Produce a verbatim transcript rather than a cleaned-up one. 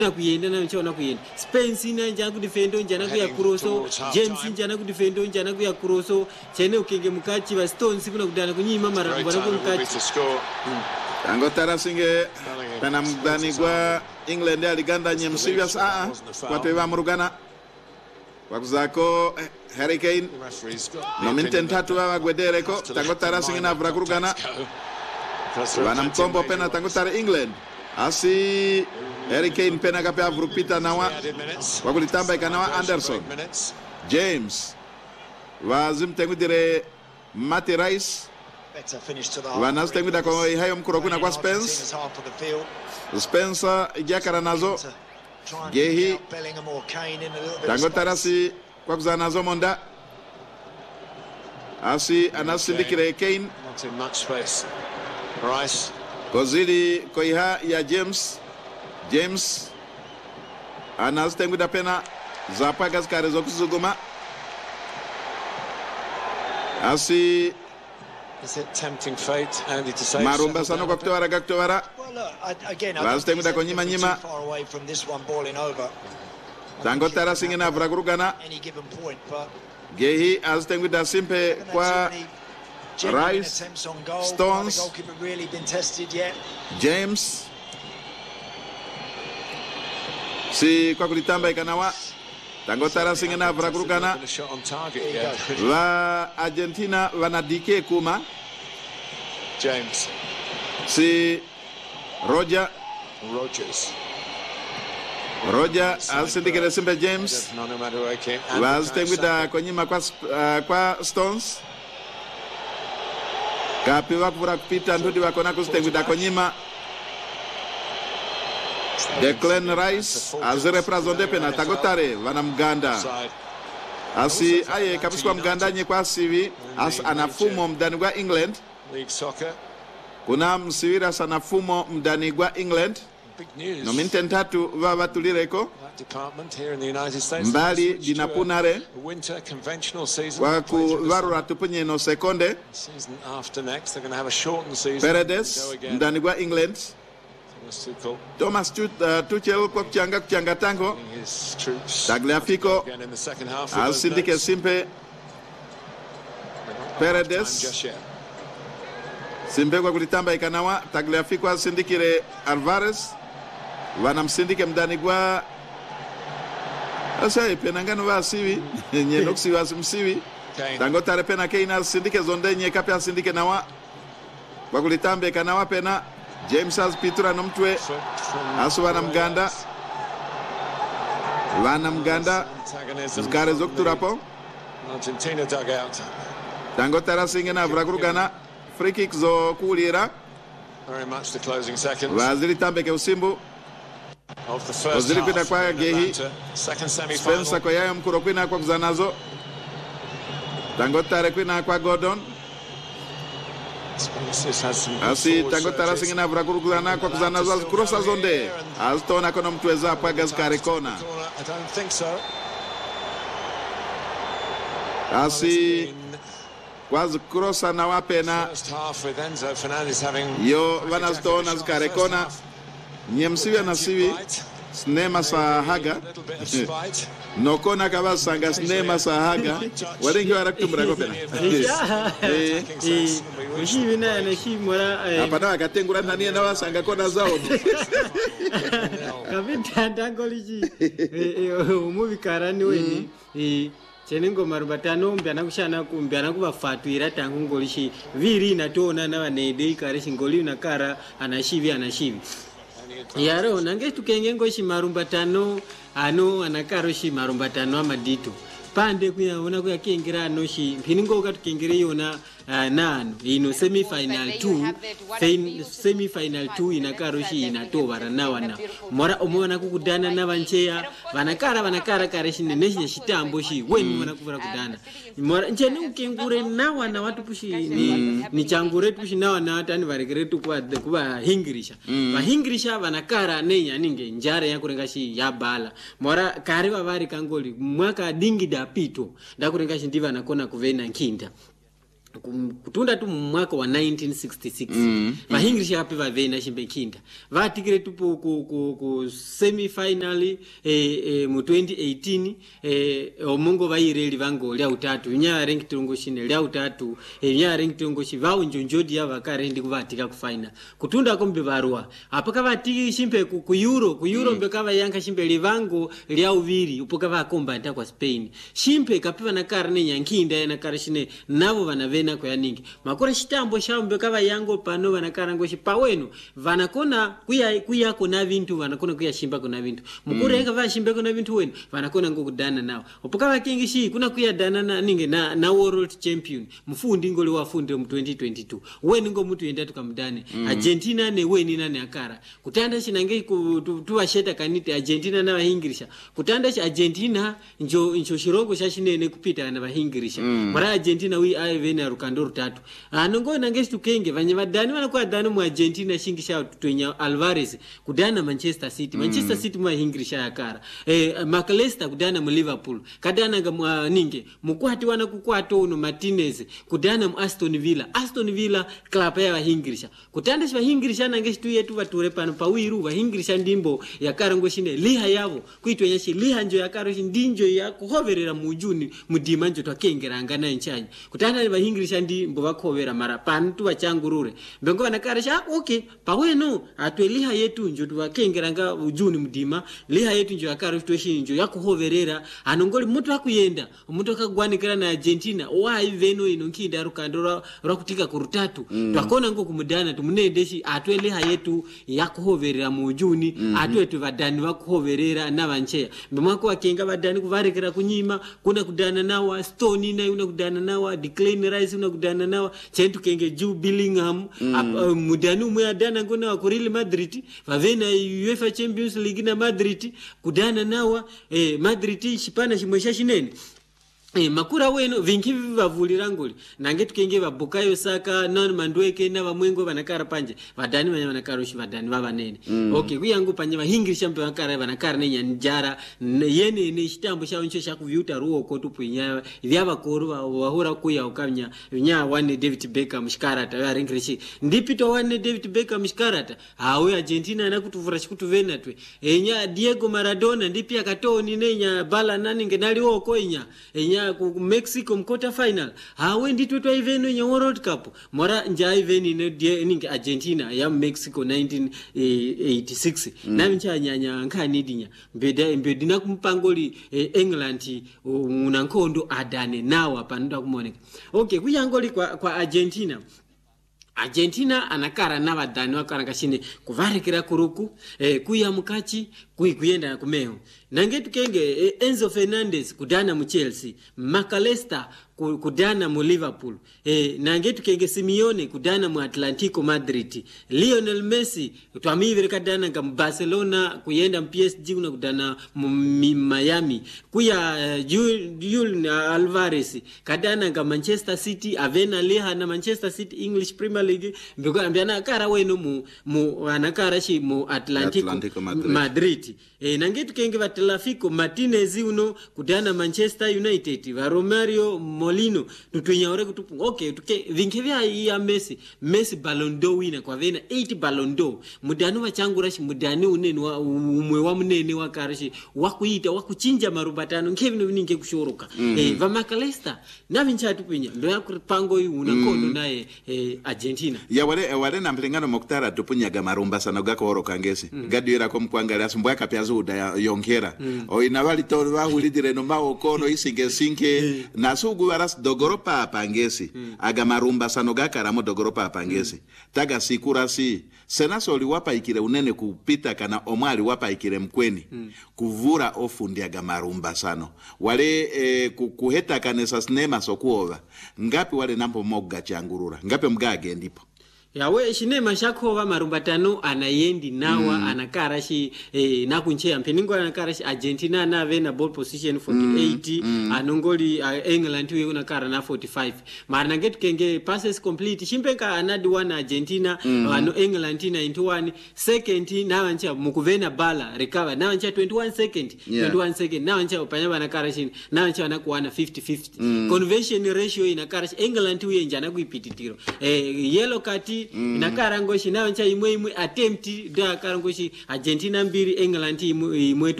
kuyenda na nchona kuyenda Spence ina njana kudefendo njana kuya kuroso James njana kudefendo njana kuya kuroso chene ukenge mukachi wa Stones kuna kudana kunyima mara kubana kumkachi Tango tarasinge pena mdani kwa England aliganda nye msivya saa kwa tuwa murugana wakuzako Harry Kane nominte ntatu wa gwedereko tango tarasinge na vrakurugana wana mkombo pena tango tara England asi Harry Kane pena kapea vrupita nawa wakulitamba ikanawa Anderson James wazim tengu dire Matty Rice Wanas tengu da kwa hayo mkurokuna kwa Spence Spencer ijakara nazo Gehi tango tarasi kwa kuzanazo monda asi anasindikire Kane Kozili koiha ya James James anas tengu da pena zapa gaskare zokuzuguma asi Is it tempting fate, Andy, to say Marumba sano kwa kutowara kwa kutowara Wazi tengu da konyima nyima Tango tara singina vragurugana Gehi az tengu da simpe kwa Rice Stones James Si kwa kulitamba ikanawa Tango tara singina vragurugana Va Argentina vanadike kuma James Si Roger Rogers Roger asindikire simpe James Vaz tenguida konyima kwa, uh, kwa Stones Kapi wakura kupita ndudi wakona kustenguida konyima Declan Rice azere prazonde pena tagotare vana mganda Asi aye kapiswa mganda nye kwa sivi as anafumo mdani kwa England Kuna msiwira sanafumo mdani kwa England No minten tatu vava tulireko Mbali dinapunare Kwa kuvarura tupunye no sekonde Paredes mdani kwa England Thomas Tuchel kwa kuchanga kuchanga tango Tagliafico Al-Sindike Simpe Paredes Simpe kwa kulitamba ikanawa Tagliafico Al-Sindikire Alvarez Wanamsindike mdani kwa Asa penangano wa siwi Nyenoksi wa simsiwi Tango tare pena Kane Al-Sindike zonde nye kape Al-Sindike nawa Kwa kulitamba ikanawa pena James has Pitura nomtwe Asu wana mganda Wana mganda Zgare zokturapo Argentina dugout Tango tara singena vragurugana Free kick zo kuulira Very much the closing seconds Waziri tambeke usimbu of the first Waziri pita kwa half Gehi Second semi-final Spencer kwa yayo mkuro kwina kwa kuzanazo Tango tare kwina kwa Gordon Asi tango tara singena vragurugana kwa kuzanazo Krosa zonde Alstona kono mtuweza kwa gazkare kona I don't think so Asi kwa krosa na wapena Yo wanastona zkare kona Nyemsiwe na siwi Snema sa haga Nokona kaba sanga snema sa haga Waringi warakutumra kopena Eh Mshivi na anashimora Hapana wakatengura nani na wasanga kona zao Kabita ndangoliji Umuvi karani weni Eh Chenengo marubatano mbyana kushana kumbyana kubafatuira tangu ngolishi viri natona na vanede ikare ngoli nakara anashivi anashivi Yaro nange tukenge ngoshi marumbatano ano anakaro shi marumbatano amadito pande kuyaona kuya kengera anoshi mpiningo ukatukengere yona uh, nano ino semi final two semi final two inakaro shi inatovara nawana mora omona kukudana na vancheya vanakara vanakara kare shi neshi shitambo shi weni mona kuvara kudana mora nchene ukengure nawana watu pushi ni, mm. ni changure pushi nawana watani varekere tu kwa kuba hingirisha mm. va hingirisha vanakara nenya ninge njare yakurenga shi yabala mora kare vavari kangoli mwaka dingi da pito ndakurenga shi ndiva nakona kuvena nkinda kutunda tu mwaka wa nineteen sixty-six mm, vahingirisha kapi vavena shimbe kinda vatikire tupo ku, ku, ku semi final eh, eh, mu twenty eighteen eh, omongo vaireli vango lya utatu nya rank tungo shine lya utatu eh, nya rank tungo shivao njonjodi ya vakarendi kuvatika ku final kutunda kombe varwa apaka vatiki shimbe ku, ku euro ku euro mm, mbe kava yanka shimbe livango lya uviri upoka vakomba nta kwa Spain shimbe kapiva na karne nyankinda na karishine navo vanave na kwa yaningi makora shitambo shambe kava yango pano vanakarango shipaweno vanakona kuya kuya kona vintu vanakona kuya shimba kona vintu mukure mm, kava shimbe kona vintu wenu vanakona ngokudana nao opoka kingi shi kuna kuya dana na ninge na na world champion mfundi ngoli wafunde mu twenty twenty-two wenu ngo mutu yenda tukamdane mm, Argentina ne weni nane akara kutanda shinange tuwasheta kanite Argentina na vahingirisha kutanda shi Argentina njo njo shirongo shashinene kupita na vahingirisha mm, mara Argentina wi aivena rukando rutatu anongo nangeshi tukenge vanye vadani wanakuwa dani mu Argentina shingisha tutwenya Alvarez kudana Manchester City mm, Manchester City mu hingirisha yakara eh McAllister kudana mu Liverpool kadana ga ninge mukwati wana kukwato uno Martinez kudana mu Aston Villa Aston Villa club ya hingirisha kutanda shi hingirisha nangeshi tuyetu vature pano pawiru vahingirisha ndimbo yakara ngo shine liha yavo kuitwenya shi liha njo yakara shi ndinjo ya kuhoverera mujuni mudima njo twakengeranga na nchanya kutanda vahingirisha ndi mbo vakovera mara pantu vachangurure mbengo vanakarisha okay paweno atweliha yetu njo tuvakengeranga ujuni mudima liha yetu njo yakara tweshinjo njo yakuhoverera anongoli mutu akuyenda umuntu akagwanikira na Argentina wa iveno ino nkida rukando rakutika kurutatu mm, twakona ngo kumudana tumunendeshi atweliha yetu yakuhoverera mujuni mm, atwetu vadani vakuhoverera na vancheya mbemako wakenga vadani kuvarekera kunyima kuna kudana nawa Stone na una kudana nawa Declan Rice una kudana nawa chentu kenge Jude Bellingham mm, uh, mudani umwe adana ngona ku Real Madrid vavena UEFA Champions League na Madrid kudana nawa eh, Madrid shipana shimwesha shinene Eh makura weno vingi vavulira ngoli nange tukenge babukayo Saka non mandweke na bamwengo banakara panje vadani banya banakara ushi vadani babanene mm, okay kuyangu panje bahingirisha mpe bakara banakara nenya njara yene ne shitambo sha ncho sha kuvyuta ruo ko tupunya vyaba koru wahura kuya ukamnya nya one David Beckham shikarata ya ringrishi ndipito one David Beckham shikarata hawe Argentina na kutuvura shikutuvena twe enya Diego Maradona ndipia katoni nenya bala nani ngenali woko enya enya ku Mexico mkota final hawe nditwe twa iveno nya World Cup mora nja iveni ne ninge Argentina ya Mexico nineteen eighty-six mm, na mcha nyanya nkani dinya mbeda mbedina kumpangoli eh, England unankondo adane nawa panda kumoneka okay kuyangoli kwa kwa Argentina Argentina anakara na vadani wakaranga shine kuvarekera kuruku eh, kuya mukachi kui kuyenda kumeho nange tukenge eh, Enzo Fernandez kudana mu Chelsea McAllister kudana mu Liverpool eh, nange tukenge Simeone kudana mu Atlantico Madrid Lionel Messi twamivire kadana ngam Barcelona kuyenda mu P S G una kudana mu Miami kuya uh, Julian Alvarez kadana ngam Manchester City avena leha na Manchester City English Premier League mbiko ambiana kara wenu mu mu anakara shi mu Atlantico, Atlantico Madrid, Madrid. E, nange tukenge Vatelafico Martinez uno kudana Manchester United va Romario Molino tutwenyaore kutupu okay tuke vinkevya ya Messi Messi Ballon d'Or winner kwa vena eight Ballon d'Or mudano wachangura shi mudani unene wa umwe wa munene wa karashi wakuita wakuchinja marubatano nkevino ninge kushoroka mm -hmm. E, va McAllister na vinchatu penya ndo yakupango yu unakondo mm -hmm. nae e, Argentina ya wale wale na mlingano moktara tupunyaga marumba sana gako horoka ngesi mm -hmm. gadira ko mkwangala sumbwa kapyazo uda yonkera mm. o inavali to bahulidire no mawo kono isinge sinke mm. nasugu waras dogoropa apangesi mm. aga marumba sano gakara mo dogoropa apangesi mm. taga sikura si senaso liwapa ikire unene kupita kana omali wapa ikire mkweni mm. kuvura ofundi aga marumba sano wale eh, kuheta kanesa sinema sokuova ngapi wale nampo moga changurura ngapi mgage ndipo yawe shinema shakova marumbatano anayendi nawa mm. anakara shi eh, nakunche ampeningo anakara shi Argentina na vena ball position forty-eight mm. mm. anongoli uh, England we unakara na forty-five marna get kenge passes complete shimpeka anadi one Argentina mm. uh, no England ninety-one second na wancha mukuvena bala recover na wancha twenty-one second yeah. twenty-one second na wancha upanya anakara shi na wancha anakuwa fifty fifty mm. conversion ratio inakara shi England we njana kuipititiro eh, yellow card Mm. inakara ngoshi nayo ncha imwe imwe attempt da karangoshi Argentina mbili England imwe imwe